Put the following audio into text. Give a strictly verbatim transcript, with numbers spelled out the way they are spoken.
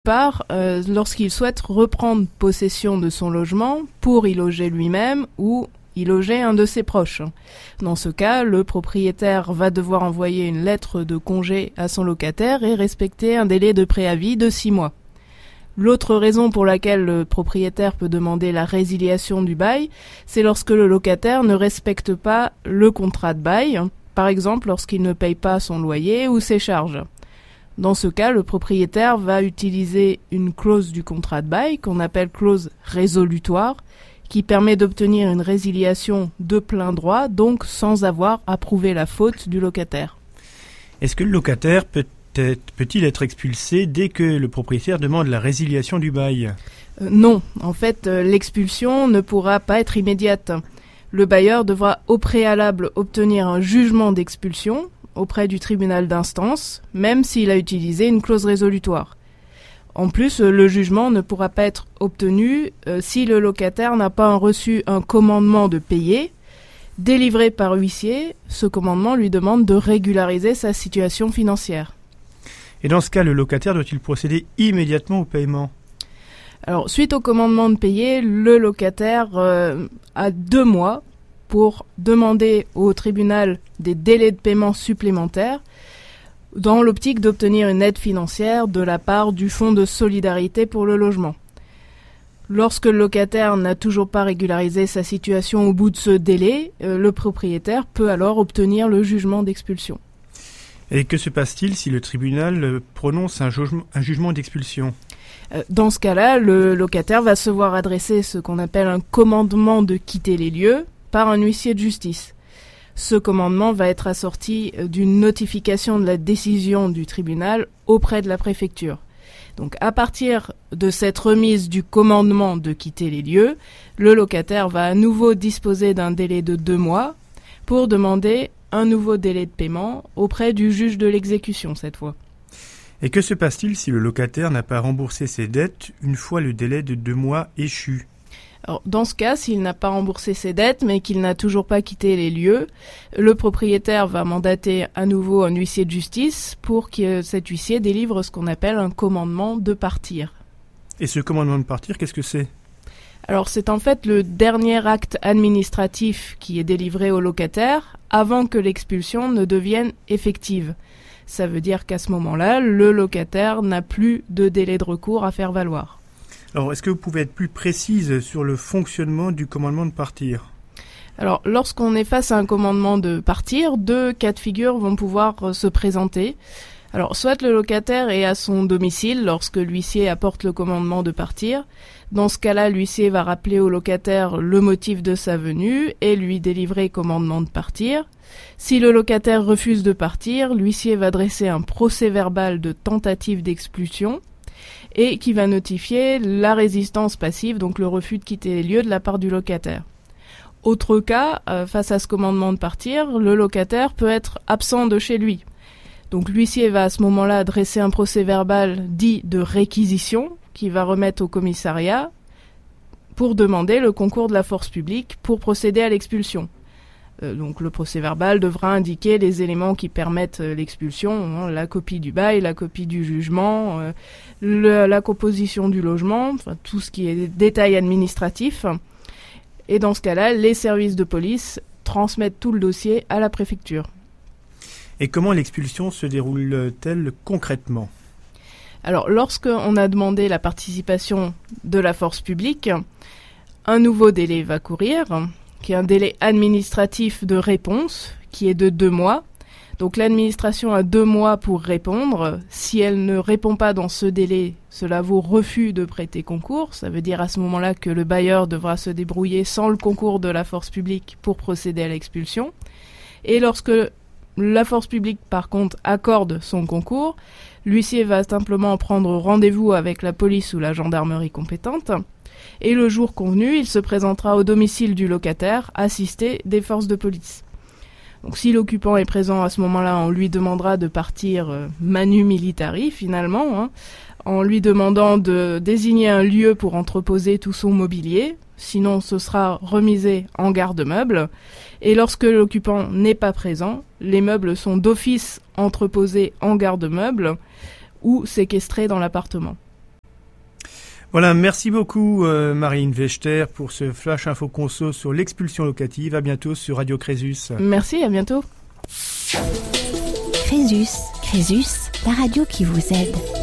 part, euh, lorsqu'il souhaite reprendre possession de son logement pour y loger lui-même ou y loger un de ses proches. Dans ce cas, le propriétaire va devoir envoyer une lettre de congé à son locataire et respecter un délai de préavis de six mois. L'autre raison pour laquelle le propriétaire peut demander la résiliation du bail, c'est lorsque le locataire ne respecte pas le contrat de bail, par exemple lorsqu'il ne paye pas son loyer ou ses charges. Dans ce cas, le propriétaire va utiliser une clause du contrat de bail qu'on appelle clause résolutoire, qui permet d'obtenir une résiliation de plein droit, donc sans avoir à prouver la faute du locataire. Est-ce que le locataire peut être, peut-il être expulsé dès que le propriétaire demande la résiliation du bail ? euh, Non, en fait, euh, l'expulsion ne pourra pas être immédiate. Le bailleur devra au préalable obtenir un jugement d'expulsion auprès du tribunal d'instance, même s'il a utilisé une clause résolutoire. En plus, le jugement ne pourra pas être obtenu euh, si le locataire n'a pas reçu un commandement de payer. Délivré par huissier, ce commandement lui demande de régulariser sa situation financière. Et dans ce cas, le locataire doit-il procéder immédiatement au paiement ? Alors, suite au commandement de payer, le locataire euh, a deux mois pour demander au tribunal des délais de paiement supplémentaires dans l'optique d'obtenir une aide financière de la part du Fonds de solidarité pour le logement. Lorsque le locataire n'a toujours pas régularisé sa situation au bout de ce délai, euh, le propriétaire peut alors obtenir le jugement d'expulsion. Et que se passe-t-il si le tribunal prononce un jugement, un jugement d'expulsion ? euh, Dans ce cas-là, le locataire va se voir adresser ce qu'on appelle un commandement de quitter les lieux par un huissier de justice. Ce commandement va être assorti d'une notification de la décision du tribunal auprès de la préfecture. Donc à partir de cette remise du commandement de quitter les lieux, le locataire va à nouveau disposer d'un délai de deux mois pour demander un nouveau délai de paiement auprès du juge de l'exécution cette fois. Et que se passe-t-il si le locataire n'a pas remboursé ses dettes une fois le délai de deux mois échu ? Alors, dans ce cas, s'il n'a pas remboursé ses dettes, mais qu'il n'a toujours pas quitté les lieux, le propriétaire va mandater à nouveau un huissier de justice pour que cet huissier délivre ce qu'on appelle un commandement de partir. Et ce commandement de partir, qu'est-ce que c'est ? Alors, c'est en fait le dernier acte administratif qui est délivré au locataire avant que l'expulsion ne devienne effective. Ça veut dire qu'à ce moment-là, le locataire n'a plus de délai de recours à faire valoir. Alors, est-ce que vous pouvez être plus précise sur le fonctionnement du commandement de partir ? Alors, lorsqu'on est face à un commandement de partir, deux cas de figure vont pouvoir euh, se présenter. Alors, soit le locataire est à son domicile lorsque l'huissier apporte le commandement de partir. Dans ce cas-là, l'huissier va rappeler au locataire le motif de sa venue et lui délivrer commandement de partir. Si le locataire refuse de partir, l'huissier va dresser un procès-verbal de tentative d'expulsion et qui va notifier la résistance passive, donc le refus de quitter les lieux de la part du locataire. Autre cas, euh, face à ce commandement de partir, le locataire peut être absent de chez lui. Donc l'huissier va à ce moment-là dresser un procès-verbal dit de réquisition, qui va remettre au commissariat pour demander le concours de la force publique pour procéder à l'expulsion. Euh, donc le procès-verbal devra indiquer les éléments qui permettent euh, l'expulsion, hein, la copie du bail, la copie du jugement, euh, le, la composition du logement, enfin tout ce qui est détail administratif. Et dans ce cas-là, les services de police transmettent tout le dossier à la préfecture. Et comment l'expulsion se déroule-t-elle concrètement ? Alors, lorsqu'on a demandé la participation de la force publique, un nouveau délai va courir, qui est un délai administratif de réponse, qui est de deux mois. Donc l'administration a deux mois pour répondre. Si elle ne répond pas dans ce délai, cela vaut refus de prêter concours. Ça veut dire à ce moment-là que le bailleur devra se débrouiller sans le concours de la force publique pour procéder à l'expulsion. Et lorsque la force publique, par contre, accorde son concours, l'huissier va simplement prendre rendez-vous avec la police ou la gendarmerie compétente. Et le jour convenu, il se présentera au domicile du locataire, assisté des forces de police. Donc si l'occupant est présent à ce moment-là, on lui demandera de partir euh, manu militari finalement, hein, en lui demandant de désigner un lieu pour entreposer tout son mobilier, sinon ce sera remisé en garde-meubles. Et lorsque l'occupant n'est pas présent, les meubles sont d'office entreposés en garde-meubles ou séquestrés dans l'appartement. Voilà, merci beaucoup euh, Marine Vechter pour ce flash info conso sur l'expulsion locative. À bientôt sur Radio Crésus. Merci, à bientôt. Crésus, Crésus, la radio qui vous aide.